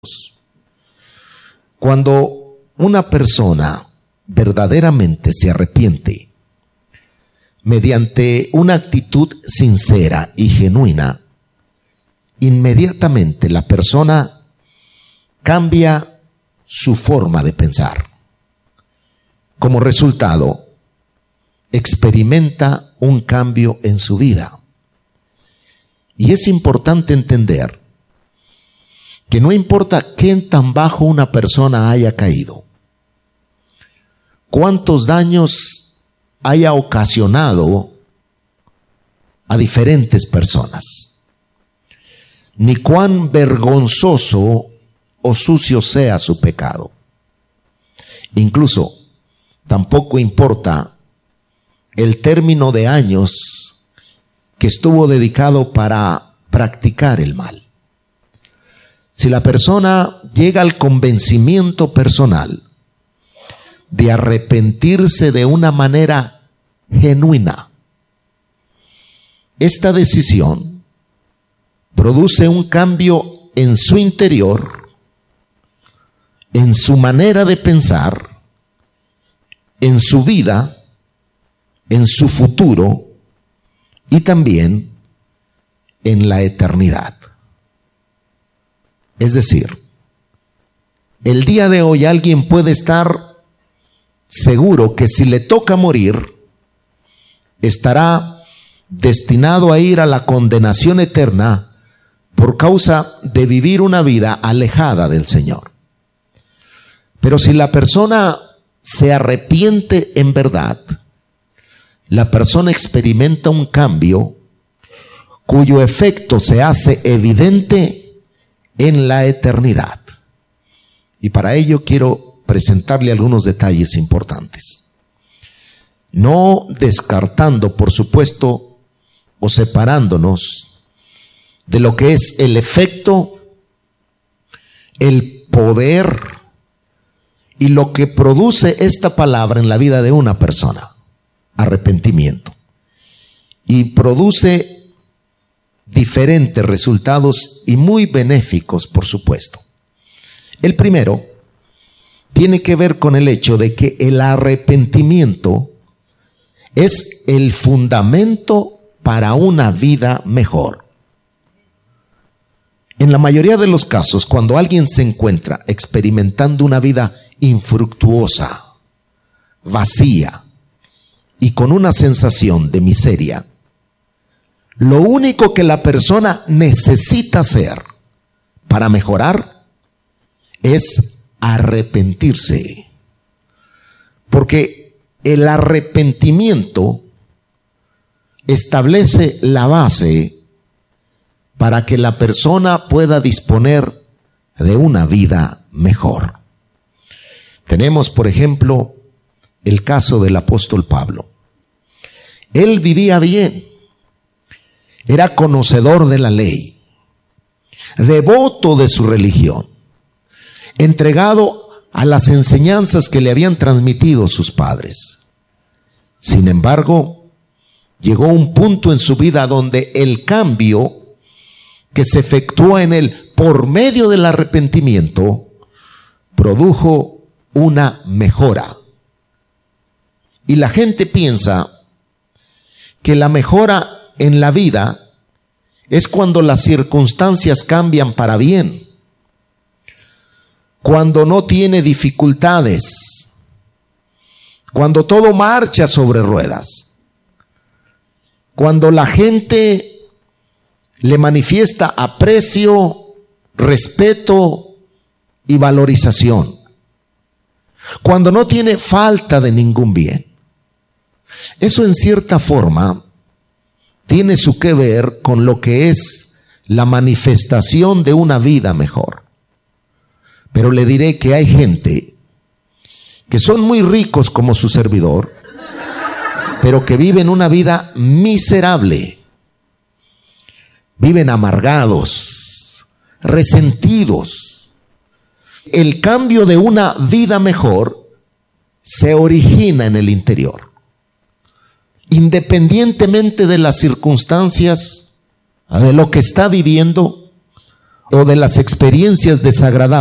Cuando una persona verdaderamente se arrepiente, mediante una actitud sincera y genuina, inmediatamente la persona cambia su forma de pensar. Como resultado, experimenta un cambio en su vida. Y es importante entender que no importa qué tan bajo una persona haya caído, cuántos daños haya ocasionado a diferentes personas, ni cuán vergonzoso o sucio sea su pecado. Incluso tampoco importa el término de años que estuvo dedicado para practicar el mal. Si la persona llega al convencimiento personal de arrepentirse de una manera genuina, esta decisión produce un cambio en su interior, en su manera de pensar, en su vida, en su futuro y también en la eternidad. Es decir, el día de hoy alguien puede estar seguro que si le toca morir, estará destinado a ir a la condenación eterna por causa de vivir una vida alejada del Señor. Pero si la persona se arrepiente en verdad, la persona experimenta un cambio cuyo efecto se hace evidente en la eternidad. Y para ello quiero presentarle algunos detalles importantes. No descartando, por supuesto, o separándonos de lo que es el efecto, el poder y lo que produce esta palabra en la vida de una persona: arrepentimiento. Y produce diferentes resultados y muy benéficos, por supuesto. El primero tiene que ver con el hecho de que el arrepentimiento es el fundamento para una vida mejor. En la mayoría de los casos, cuando alguien se encuentra experimentando una vida infructuosa, vacía y con una sensación de miseria, lo único que la persona necesita hacer para mejorar es arrepentirse. Porque el arrepentimiento establece la base para que la persona pueda disponer de una vida mejor. Tenemos, por ejemplo, el caso del apóstol Pablo. Él vivía bien. Era conocedor de la ley, devoto de su religión, entregado a las enseñanzas que le habían transmitido sus padres. Sin embargo, llegó un punto en su vida donde el cambio que se efectuó en él por medio del arrepentimiento produjo una mejora. Y la gente piensa que la mejora en la vida es cuando las circunstancias cambian para bien, cuando no tiene dificultades, cuando todo marcha sobre ruedas, cuando la gente le manifiesta aprecio, respeto y valorización, cuando no tiene falta de ningún bien. Eso en cierta forma tiene su que ver con lo que es la manifestación de una vida mejor. Pero le diré que hay gente que son muy ricos como su servidor, pero que viven una vida miserable. Viven amargados, resentidos. El cambio de una vida mejor se origina en el interior. Independientemente de las circunstancias, de lo que está viviendo o de las experiencias desagradables